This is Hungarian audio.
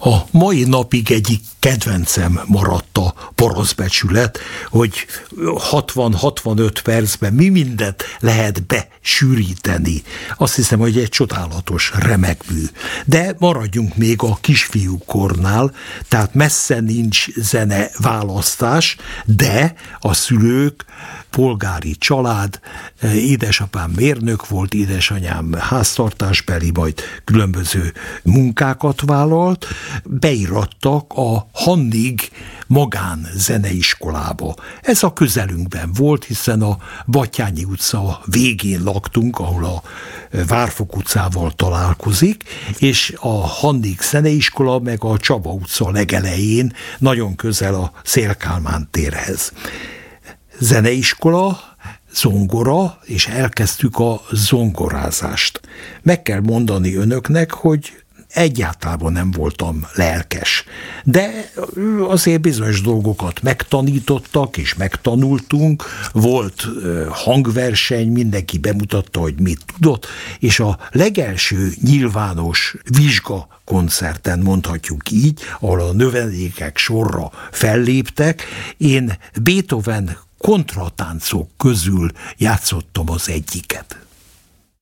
A mai napig egyik kedvencem maradt a parasztbecsület, hogy 60-65 percben mi mindent lehet besűríteni. Azt hiszem, hogy egy csodálatos, remek mű. De maradjunk még a kisfiúkornál, tehát messze nincs zene választás, de a szülők, polgári család, édesapám mérnök volt, édesanyám háztartásbeli, majd különböző munkákat vállalt, beirattak a Hannig magánzeneiskolába. Ez a közelünkben volt, hiszen a Batthyány utca végén laktunk, ahol a Várfok utcával találkozik, és a Hannig zeneiskola meg a Csaba utca legelején, nagyon közel a Széll Kálmán térhez. Zeneiskola, zongora, és elkezdtük a zongorázást. Meg kell mondani önöknek, hogy egyáltalán nem voltam lelkes. De azért bizonyos dolgokat megtanítottak, és megtanultunk. Volt hangverseny, mindenki bemutatta, hogy mit tudott, és a legelső nyilvános vizsgakoncerten, mondhatjuk így, ahol a növendékek sorra felléptek, én Beethoven kontratáncok közül játszottam az egyiket.